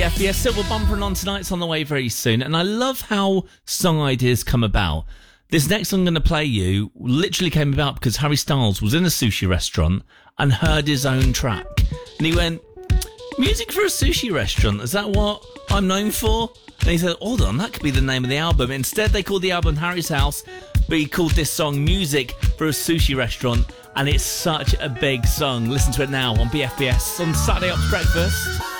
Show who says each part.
Speaker 1: BFBS Silver Bumper on tonight's on the way very soon. And I love how song ideas come about. This next song I'm going to play you literally came about because Harry Styles was in a sushi restaurant and heard his own track. And he went, music for a sushi restaurant, is that what I'm known for? And he said, hold on, that could be the name of the album. Instead, they called the album Harry's House, but he called this song Music for a Sushi Restaurant. And it's such a big song. Listen to it now on BFBS on Saturday Ops Breakfast.